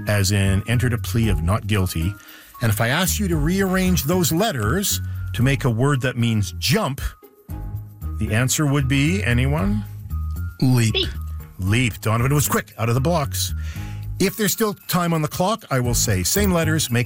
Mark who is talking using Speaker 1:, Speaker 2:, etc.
Speaker 1: as in entered a plea of not guilty. And if I ask you to rearrange those letters to make a word that means jump, the answer would be, anyone?
Speaker 2: Leap.
Speaker 1: Leap. Donovan was quick, out of the blocks. If there's still time on the clock, I will say same letters, make